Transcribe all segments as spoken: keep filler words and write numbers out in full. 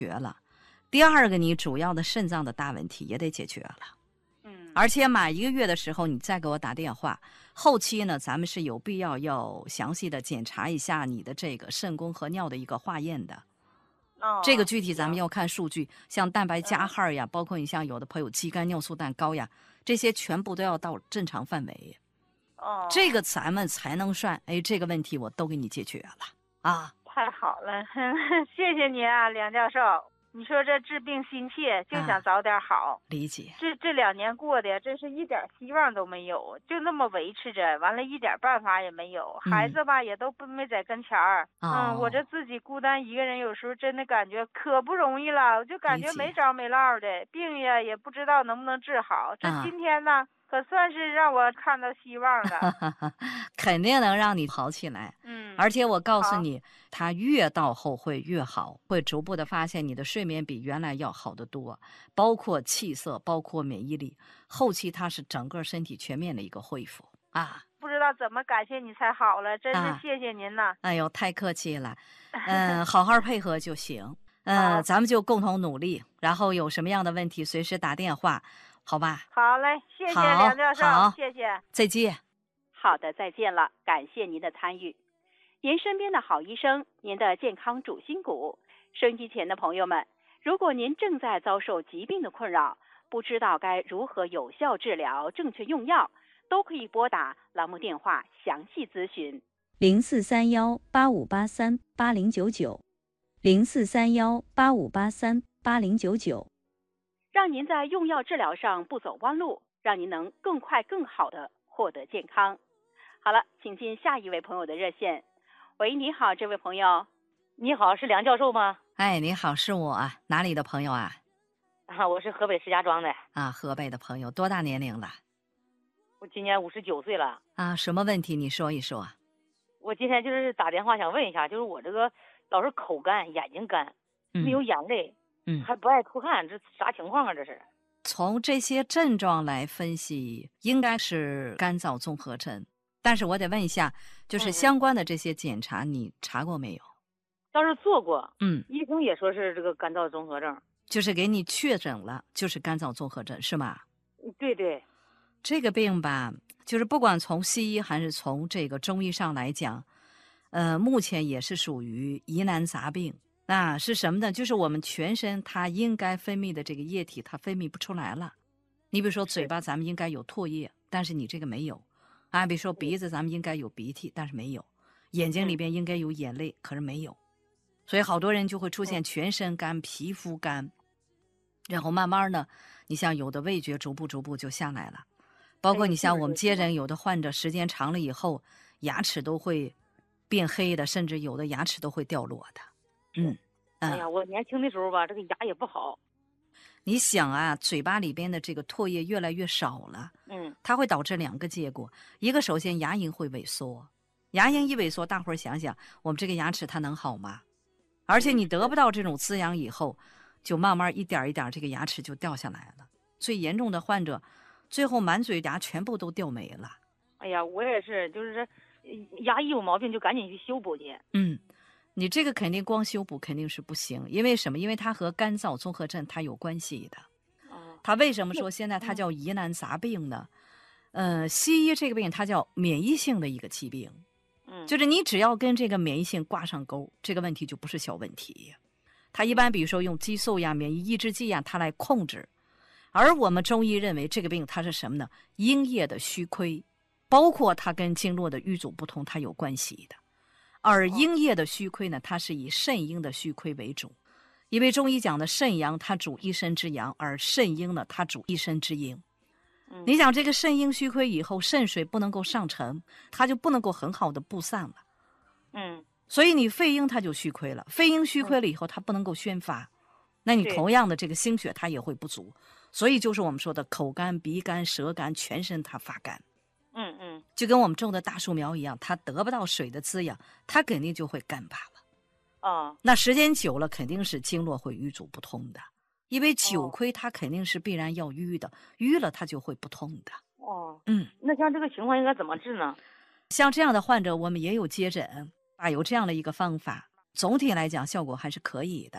第二个，你主要的肾脏的大问题也得解决了。 嗯， 而且满一个月的时候，你再给我打电话。后期呢，咱们是有必要要详细的检查一下你的这个肾功和尿的一个化验的。 哦， 这个具体咱们行要看数据，像蛋白加号呀，包括你像有的朋友肌酐尿素蛋高呀，这些全部都要到正常范围。 哦， 这个咱们才能算，哎，这个问题我都给你解决了啊！ 太好了，谢谢您啊，梁教授。你说这治病心切，就想早点好。 啊、理解。 这这两年过的，真是一点希望都没有，就那么维持着，完了一点办法也没有。 嗯、 孩子吧，也都不没在跟前儿。 哦、 嗯，我这自己孤单一个人，有时候真的感觉可不容易了，我就感觉没着没落的，病呀也不知道能不能治好。这今天呢？啊可算是让我看到希望了。 肯定能让你好起来。 嗯， 而且我告诉你，它越到后会越好，会逐步的发现你的睡眠比原来要好得多，包括气色，包括免疫力。后期它是整个身体全面的一个恢复啊！ 不知道怎么感谢你才好了，真是谢谢您呐！ 啊、哎呦，太客气了。嗯，好好配合就行。嗯，咱们就共同努力，然后有什么样的问题随时打电话。好吧， 好嘞，谢谢梁教授，谢谢， 再见。 好的，再见了，感谢您的参与。您身边的好医生，您的健康主心骨。收音机前的朋友们，如果您正在遭受疾病的困扰，不知道该如何有效治疗、正确用药，都可以拨打栏目电话详细咨询： 零四三幺八五八三八零九九，零四三幺八五八三八零九九。 让您在用药治疗上不走弯路，让您能更快更好地获得健康。好了，请进下一位朋友的热线。喂，你好，这位朋友。 你好，是梁教授吗？ 哎，你好，是我。哪里的朋友啊？ 啊，我是河北石家庄的。 啊，河北的朋友，多大年龄了？ 我今年五十九岁了。 啊，什么问题？你说一说。 我今天就是打电话想问一下，就是我这个老是口干，眼睛干， 嗯、 没有眼泪。嗯，还不爱出汗，这啥情况啊？这是？ 从这些症状来分析，应该是干燥综合症。但是我得问一下，就是相关的这些检查，嗯、你查过没有？ 倒是做过， 嗯， 医生也说是这个干燥综合症， 就是给你确诊了，就是干燥综合症，是吗？ 对对。 这个病吧，就是不管从西医还是从这个中医上来讲，呃，目前也是属于疑难杂病。那是什么呢？就是我们全身它应该分泌的这个液体，它分泌不出来了。你比如说嘴巴，咱们应该有唾液，但是你这个没有啊。比如说鼻子，咱们应该有鼻涕，但是没有。眼睛里边应该有眼泪，可是没有。所以好多人就会出现全身干、皮肤干，然后慢慢的，你像有的味觉逐步逐步就下来了。包括你像我们接诊有的患者，时间长了以后，牙齿都会变黑的，甚至有的牙齿都会掉落的。嗯， 哎呀，我年轻的时候吧，这个牙也不好。 你想啊，嘴巴里边的这个唾液越来越少了， 嗯， 它会导致两个结果。一个，首先牙龈会萎缩，牙龈一萎缩，大伙儿想想，我们这个牙齿它能好吗？而且你得不到这种滋养以后，就慢慢一点一点，这个牙齿就掉下来了。最严重的患者，最后满嘴牙全部都掉没了。 哎呀，我也是，就是说牙一有毛病就赶紧去修补去。 嗯。你这个肯定光修补肯定是不行，因为什么？因为它和干燥综合症它有关系的。它为什么说现在它叫疑难杂病呢？呃，西医这个病它叫免疫性的一个疾病， 嗯， 就是你只要跟这个免疫性挂上钩，这个问题就不是小问题。它一般比如说用激素呀、免疫抑制剂呀，它来控制。而我们中医认为这个病它是什么呢？阴液的虚亏，包括它跟经络的瘀阻不通，它有关系的。而阴液的虚亏呢，它是以肾阴的虚亏为主，因为中医讲的肾阳它主一身之阳，而肾阴呢它主一身之阴。 嗯、 你想这个肾阴虚亏以后，肾水不能够上承，它就不能够很好的布散了。 嗯， 所以你肺阴它就虚亏了，肺阴虚亏了以后，它不能够宣发，那你同样的这个心血它也会不足，所以就是我们说的口干、鼻干、舌干，全身它发干。 嗯嗯， 就跟我们种的大树苗一样，它得不到水的滋养，它肯定就会干巴了。 哦， 那时间久了，肯定是经络会瘀阻不通的，因为久亏它肯定是必然要瘀的，瘀了它就会不通的。 哦， 嗯， 那像这个情况应该怎么治呢？ 像这样的患者，我们也有接诊啊，有这样的一个方法，总体来讲效果还是可以的。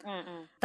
嗯嗯。